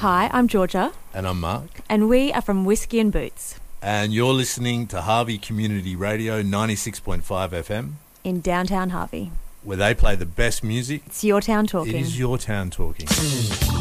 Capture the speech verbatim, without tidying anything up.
Hi, I'm Georgia. And I'm Mark. And we are from Whiskey and Boots. And you're listening to Harvey Community Radio ninety-six point five F M. In downtown Harvey. Where they play the best music. It's your town talking. It is your town talking.